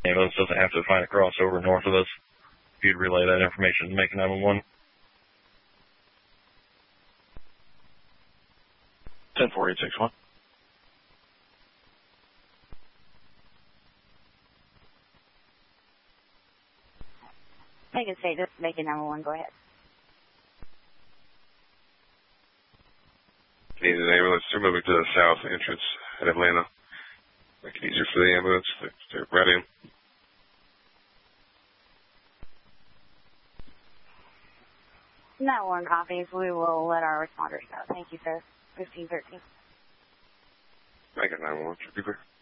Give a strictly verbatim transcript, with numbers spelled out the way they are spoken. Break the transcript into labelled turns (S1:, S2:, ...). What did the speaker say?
S1: ambulance doesn't have to find a crossover north of us. If you'd relay that information to make nine one one.
S2: ten four eight six one.
S3: Make it say this, make it number one, go ahead.
S4: Need an ambulance. They're moving to the south entrance at Atlanta. Make it easier for the ambulance. They're, they're right in.
S3: nine one copies. We will let our responders know. Thank you, sir. fifteen thirteen.
S4: Make it nine one one. Should be clear.